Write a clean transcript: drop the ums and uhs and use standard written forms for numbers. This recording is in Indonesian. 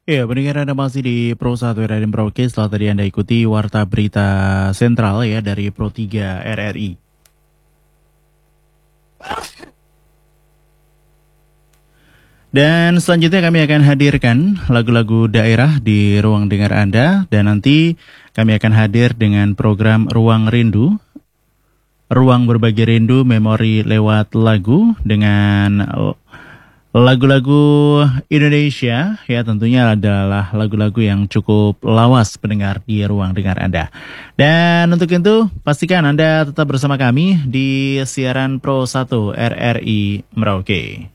Ya, pendengar Anda masih di Pro 1 RRI Merauke. Setelah tadi Anda ikuti Warta Berita Sentral ya dari Pro 3 RRI. Dan selanjutnya kami akan hadirkan lagu-lagu daerah di ruang dengar Anda. Dan nanti kami akan hadir dengan program Ruang Rindu. Ruang berbagi rindu memori lewat lagu dengan lagu-lagu Indonesia ya tentunya adalah lagu-lagu yang cukup lawas pendengar di ruang dengar Anda. Dan untuk itu pastikan Anda tetap bersama kami di siaran Pro 1 RRI Merauke.